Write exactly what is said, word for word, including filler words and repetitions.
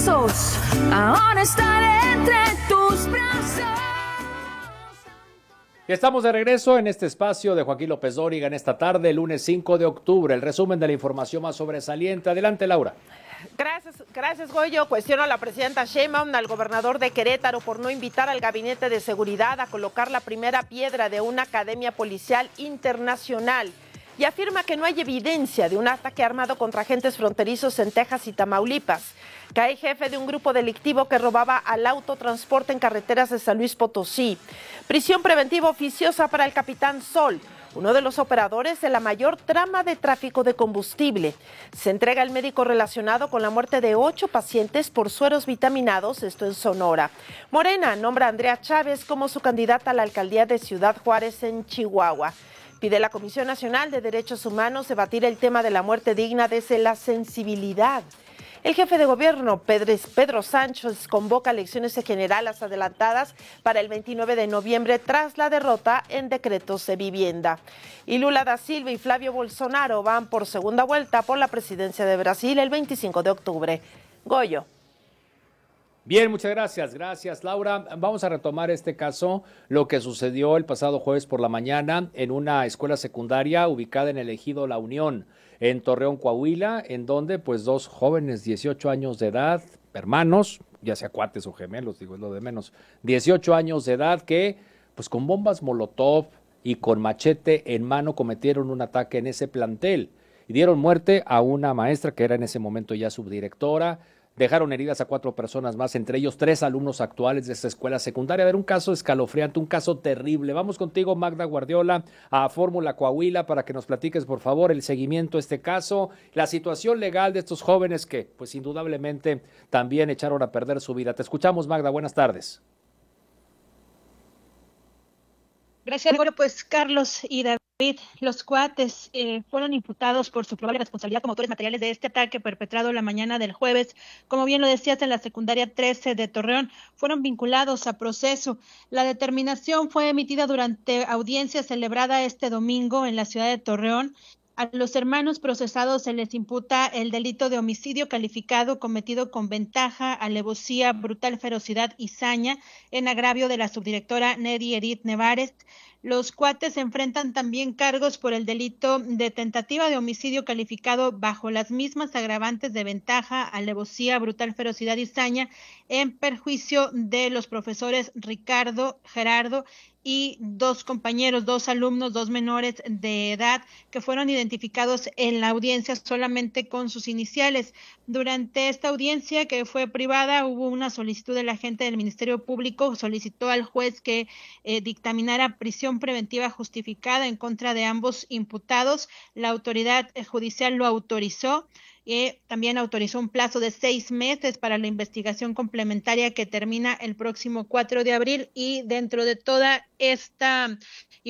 pasos, ahora estaré entre tus brazos. Y estamos de regreso en este espacio de Joaquín López Dóriga en esta tarde, lunes cinco de octubre. El resumen de la información más sobresaliente. Adelante, Laura. Gracias, gracias, Goyo. Cuestiono a la presidenta Sheinbaum, al gobernador de Querétaro, por no invitar al Gabinete de Seguridad a colocar la primera piedra de una academia policial internacional. Y afirma que no hay evidencia de un ataque armado contra agentes fronterizos en Texas y Tamaulipas. Cae jefe de un grupo delictivo que robaba al autotransporte en carreteras de San Luis Potosí. Prisión preventiva oficiosa para el capitán Sol, uno de los operadores de la mayor trama de tráfico de combustible. Se entrega el médico relacionado con la muerte de ocho pacientes por sueros vitaminados, esto en Sonora. Morena nombra a Andrea Chávez como su candidata a la alcaldía de Ciudad Juárez en Chihuahua. Pide la Comisión Nacional de Derechos Humanos debatir el tema de la muerte digna desde la sensibilidad. El jefe de gobierno, Pedro Sánchez, convoca elecciones generales adelantadas para el veintinueve de noviembre tras la derrota en decretos de vivienda. Y Lula da Silva y Flavio Bolsonaro van por segunda vuelta por la presidencia de Brasil el veinticinco de octubre. Goyo. Bien, muchas gracias. Gracias, Laura. Vamos a retomar este caso, lo que sucedió el pasado jueves por la mañana en una escuela secundaria ubicada en el ejido La Unión, en Torreón, Coahuila, en donde pues dos jóvenes, dieciocho años de edad, hermanos, ya sea cuates o gemelos, digo, es lo de menos, dieciocho años de edad que pues con bombas Molotov y con machete en mano cometieron un ataque en ese plantel y dieron muerte a una maestra que era en ese momento ya subdirectora. Dejaron heridas a cuatro personas más, entre ellos tres alumnos actuales de esta escuela secundaria. A ver, un caso escalofriante, un caso terrible. Vamos contigo, Magda Guardiola, a Fórmula Coahuila para que nos platiques, por favor, el seguimiento a este caso, la situación legal de estos jóvenes que, pues, indudablemente también echaron a perder su vida. Te escuchamos, Magda. Buenas tardes. Gracias. Bueno, pues Carlos y David, los cuates eh, fueron imputados por su probable responsabilidad como autores materiales de este ataque perpetrado la mañana del jueves. Como bien lo decías, en la secundaria trece de Torreón, fueron vinculados a proceso. La determinación fue emitida durante audiencia celebrada este domingo en la ciudad de Torreón. A los hermanos procesados se les imputa el delito de homicidio calificado cometido con ventaja, alevosía, brutal ferocidad y saña en agravio de la subdirectora Neri Edith Nevares. Los cuates enfrentan también cargos por el delito de tentativa de homicidio calificado bajo las mismas agravantes de ventaja, alevosía, brutal ferocidad y saña en perjuicio de los profesores Ricardo, Gerardo y dos compañeros, dos alumnos, dos menores de edad que fueron identificados en la audiencia solamente con sus iniciales. Durante esta audiencia, que fue privada, hubo una solicitud del agente del Ministerio Público, solicitó al juez que eh, dictaminara prisión preventiva justificada en contra de ambos imputados. La autoridad judicial lo autorizó. Y también autorizó un plazo de seis meses para la investigación complementaria que termina el próximo cuatro de abril, y dentro de toda esta